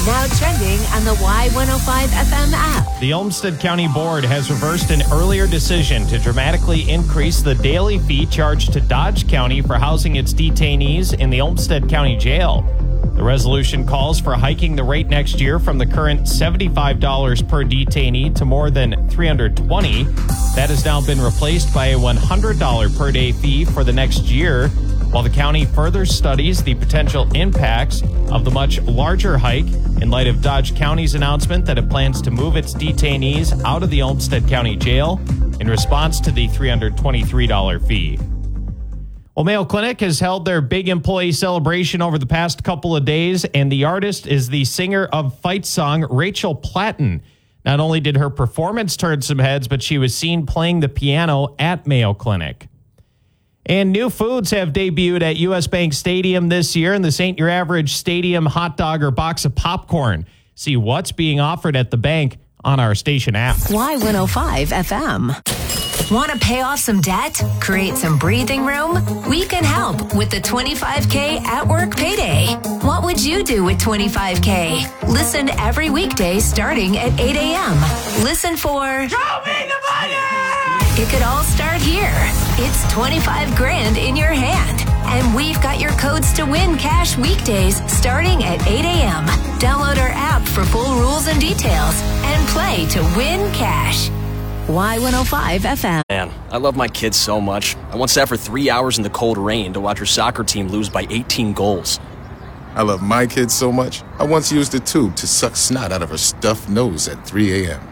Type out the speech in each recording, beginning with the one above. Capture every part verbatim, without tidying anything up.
Now trending on the Y one oh five F M app. The Olmsted County Board has reversed an earlier decision to dramatically increase the daily fee charged to Dodge County for housing its detainees in the Olmsted County Jail. The resolution calls for hiking the rate next year from the current seventy-five dollars per detainee to more than three hundred twenty dollars. That has now been replaced by a one hundred dollars per day fee for the next year, while the county further studies the potential impacts of the much larger hike in light of Dodge County's announcement that it plans to move its detainees out of the Olmsted County Jail in response to the three hundred twenty-three dollars fee. Well, Mayo Clinic has held their big employee celebration over the past couple of days, and the artist is the singer of Fight Song, Rachel Platten. Not only did her performance turn some heads, but she was seen playing the piano at Mayo Clinic. And new foods have debuted at U S Bank Stadium this year, and this ain't your average stadium hot dog or box of popcorn. See what's being offered at the bank on our station app. Y one oh five F M. Want to pay off some debt? Create some breathing room? We can help with the twenty-five K at work payday. What would you do with twenty-five K? Listen every weekday starting at eight a.m. Listen for Show me the money! It could all start here. It's twenty-five grand in your hand. And we've got your codes to win cash weekdays starting at eight a.m. Download our app for full rules and details and play to win cash. Y one oh five F M. Man, I love my kids so much. I once sat for three hours in the cold rain to watch her soccer team lose by eighteen goals. I love my kids so much, I once used a tube to suck snot out of her stuffed nose at three a.m.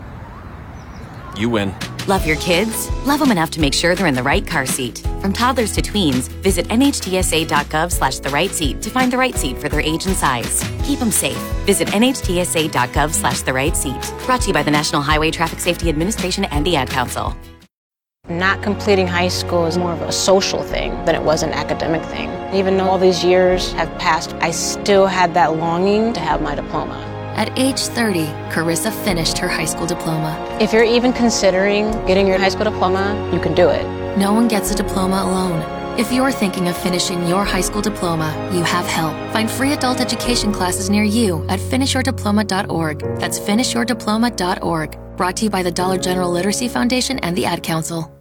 You win. Love your kids? Love them enough to make sure they're in the right car seat. From toddlers to tweens, visit N H T S A dot gov slash the right seat to find the right seat for their age and size. Keep them safe. Visit N H T S A dot gov slash the right seat. Brought to you by the National Highway Traffic Safety Administration and the Ad Council. Not completing high school is more of a social thing than it was an academic thing. Even though all these years have passed, I still had that longing to have my diploma. At age thirty, Carissa finished her high school diploma. If you're even considering getting your high school diploma, you can do it. No one gets a diploma alone. If you're thinking of finishing your high school diploma, you have help. Find free adult education classes near you at finish your diploma dot org. That's finish your diploma dot org. Brought to you by the Dollar General Literacy Foundation and the Ad Council.